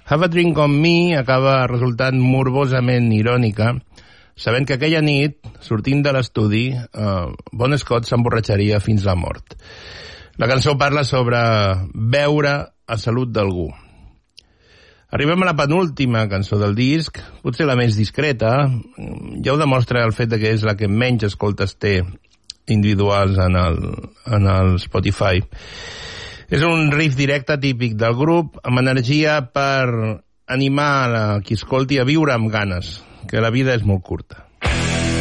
Have a Drink on Me acaba resultant morbosament irònica, sabent que aquella nit, sortint de l'estudi, Bon Scott s'emborratxaria fins la mort. La cançó parla sobre beure a salut d'algú. Arribem a la penúltima cançó del disc, potser la més discreta. Ja ho demostra el fet que és la que menys escoltes té individuals en el Spotify. És un riff directe típic del grup, amb energia per animar a qui escolti a viure amb ganes, que la vida és molt curta.